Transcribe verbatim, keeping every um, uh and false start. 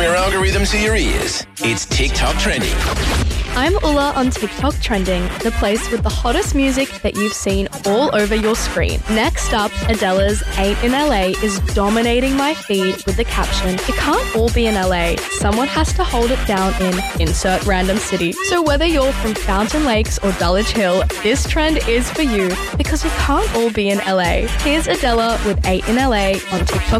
your algorithm to your ears. It's TikTok Trending. I'm Ulla on TikTok Trending, the place with the hottest music that you've seen all over your screen. Next up, Adele's Ain't in L A is dominating my feed with the caption, "It can't all be in L A. Someone has to hold it down in insert random city." So whether you're from Fountain Lakes or Dulwich Hill, this trend is for you because we can't all be in L A. Here's Adele with Ain't in L A on TikTok